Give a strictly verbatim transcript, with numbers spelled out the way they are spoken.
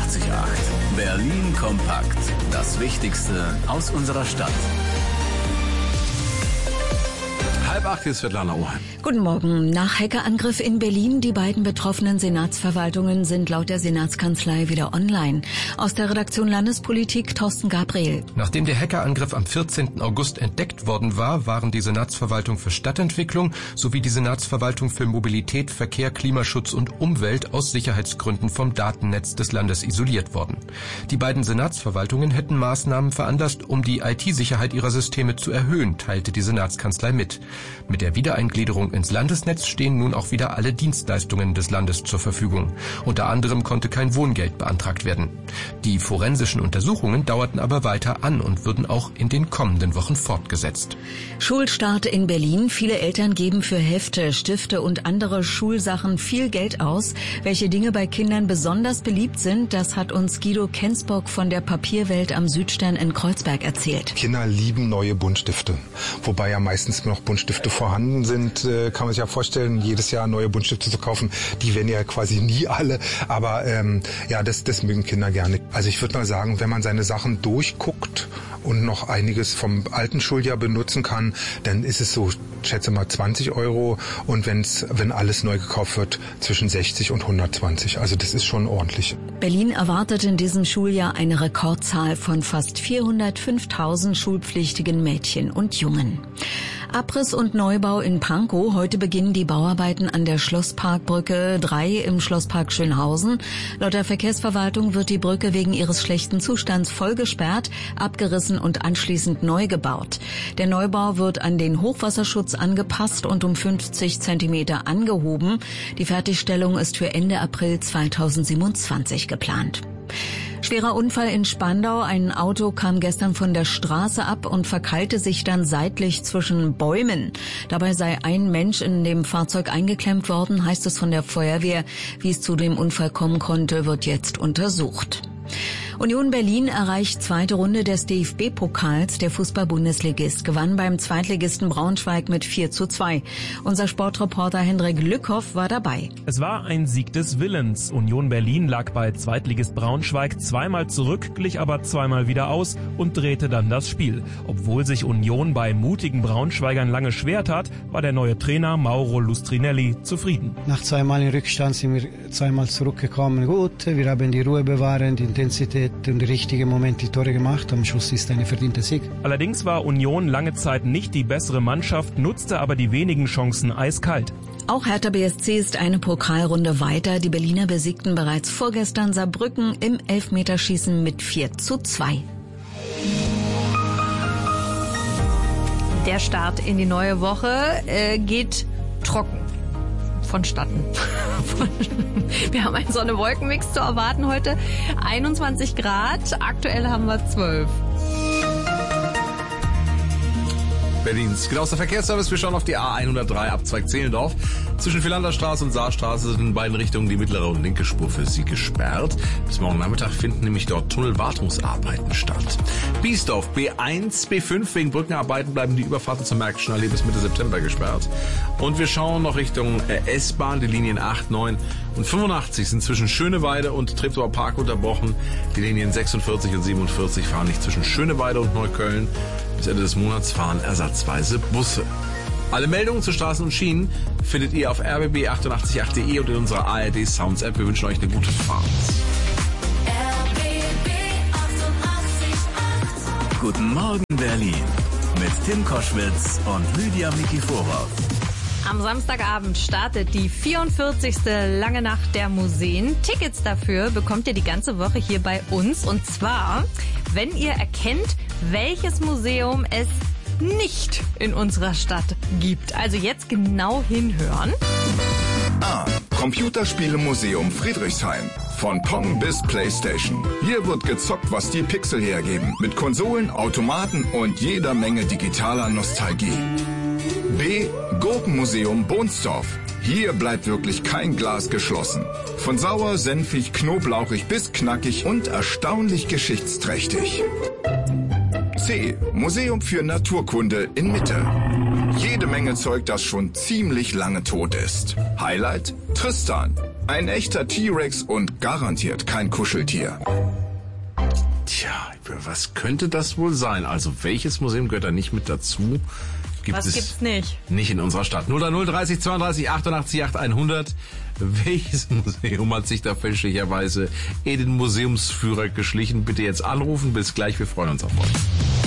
achtzig Komma acht. Berlin kompakt. Das Wichtigste aus unserer Stadt. Halb acht ist Svetlana Oheim. Guten Morgen. Nach Hackerangriff in Berlin, die beiden betroffenen Senatsverwaltungen sind laut der Senatskanzlei wieder online. Aus der Redaktion Landespolitik Thorsten Gabriel. Nachdem der Hackerangriff am vierzehnten August entdeckt worden war, waren die Senatsverwaltung für Stadtentwicklung sowie die Senatsverwaltung für Mobilität, Verkehr, Klimaschutz und Umwelt aus Sicherheitsgründen vom Datennetz des Landes isoliert worden. Die beiden Senatsverwaltungen hätten Maßnahmen veranlasst, um die I T-Sicherheit ihrer Systeme zu erhöhen, teilte die Senatskanzlei mit. Mit der Wiedereingliederung ins Landesnetz stehen nun auch wieder alle Dienstleistungen des Landes zur Verfügung. Unter anderem konnte kein Wohngeld beantragt werden. Die forensischen Untersuchungen dauerten aber weiter an und würden auch in den kommenden Wochen fortgesetzt. Schulstart in Berlin. Viele Eltern geben für Hefte, Stifte und andere Schulsachen viel Geld aus. Welche Dinge bei Kindern besonders beliebt sind, das hat uns Guido Kensburg von der Papierwelt am Südstern in Kreuzberg erzählt. Kinder lieben neue Buntstifte, wobei ja meistens noch Buntstifte vorhanden sind, kann man sich ja vorstellen, jedes Jahr neue Buntstifte zu kaufen. Die werden ja quasi nie alle, aber ähm, ja, das, das mögen Kinder gerne. Also ich würde mal sagen, wenn man seine Sachen durchguckt und noch einiges vom alten Schuljahr benutzen kann, dann ist es so, schätze mal zwanzig Euro und wenn's, wenn alles neu gekauft wird, zwischen sechzig und hundertzwanzig. Also das ist schon ordentlich. Berlin erwartet in diesem Schuljahr eine Rekordzahl von fast vierhundertfünftausend schulpflichtigen Mädchen und Jungen. Abriss und Neubau in Pankow. Heute beginnen die Bauarbeiten an der Schlossparkbrücke drei im Schlosspark Schönhausen. Laut der Verkehrsverwaltung wird die Brücke wegen ihres schlechten Zustands voll gesperrt, abgerissen und anschließend neu gebaut. Der Neubau wird an den Hochwasserschutz angepasst und um fünfzig Zentimeter angehoben. Die Fertigstellung ist für Ende April zweitausendsiebenundzwanzig geplant. Schwerer Unfall in Spandau. Ein Auto kam gestern von der Straße ab und verkeilte sich dann seitlich zwischen Bäumen. Dabei sei ein Mensch in dem Fahrzeug eingeklemmt worden, heißt es von der Feuerwehr. Wie es zu dem Unfall kommen konnte, wird jetzt untersucht. Union Berlin erreicht zweite Runde des D F B-Pokals. Der Fußball-Bundesligist gewann beim Zweitligisten Braunschweig mit vier zu zwei. Unser Sportreporter Hendrik Lückhoff war dabei. Es war ein Sieg des Willens. Union Berlin lag bei Zweitligist Braunschweig zweimal zurück, glich aber zweimal wieder aus und drehte dann das Spiel. Obwohl sich Union bei mutigen Braunschweigern lange schwer tat, war der neue Trainer Mauro Lustrinelli zufrieden. Nach zweimal in Rückstand sind wir zweimal zurückgekommen. Gut, wir haben die Ruhe bewahrt, die Intensität und im richtigen Moment die Tore gemacht. Am Schluss ist eine verdiente Sieg. Allerdings war Union lange Zeit nicht die bessere Mannschaft, nutzte aber die wenigen Chancen eiskalt. Auch Hertha B S C ist eine Pokalrunde weiter. Die Berliner besiegten bereits vorgestern Saarbrücken im Elfmeterschießen mit vier zu zwei. Der Start in die neue Woche äh, geht trocken vonstatten. Wir haben einen Sonne-Wolken-Mix zu erwarten heute. einundzwanzig Grad, aktuell haben wir zwölf. Berlins genauester Verkehrsservice. Wir schauen auf die A hundertdrei Abzweig Zehlendorf. Zwischen Philanderstraße und Saarstraße sind in beiden Richtungen die mittlere und linke Spur für Sie gesperrt. Bis morgen Nachmittag finden nämlich dort Tunnelwartungsarbeiten statt. Biesdorf B eins, B fünf. Wegen Brückenarbeiten bleiben die Überfahrten zur Märkischen Allee bis Mitte September gesperrt. Und wir schauen noch Richtung S-Bahn. Die Linien acht, neun und fünfundachtzig sind zwischen Schöneweide und Treptower Park unterbrochen. Die Linien sechsundvierzig und siebenundvierzig fahren nicht zwischen Schöneweide und Neukölln. Bis Ende des Monats fahren ersatzweise Busse. Alle Meldungen zu Straßen und Schienen findet ihr auf r b b achtundachtzig punkt acht punkt de und in unserer A R D Sounds App. Wir wünschen euch eine gute Fahrt. R B B achtundachtzig Komma acht. Guten Morgen Berlin mit Tim Koschwitz und Lydia Mikiforov. Am Samstagabend startet die vierundvierzigste Lange Nacht der Museen. Tickets dafür bekommt ihr die ganze Woche hier bei uns. Und zwar, wenn ihr erkennt, welches Museum es nicht in unserer Stadt gibt. Also jetzt genau hinhören. A. Computerspielemuseum Friedrichshain. Von Pong bis Playstation. Hier wird gezockt, was die Pixel hergeben. Mit Konsolen, Automaten und jeder Menge digitaler Nostalgie. B. Gurkenmuseum Bohnsdorf. Hier bleibt wirklich kein Glas geschlossen. Von sauer, senfig, knoblauchig bis knackig und erstaunlich geschichtsträchtig. C. Museum für Naturkunde in Mitte. Jede Menge Zeug, das schon ziemlich lange tot ist. Highlight? Tristan. Ein echter T-Rex und garantiert kein Kuscheltier. Tja, was könnte das wohl sein? Also welches Museum gehört da nicht mit dazu? Gibt was es gibt's nicht? Nicht in unserer Stadt. null null dreißig zweiunddreißig achtundachtzig acht hundert. Welches Museum hat sich da fälschlicherweise in den Museumsführer geschlichen? Bitte jetzt anrufen. Bis gleich, wir freuen uns auf euch.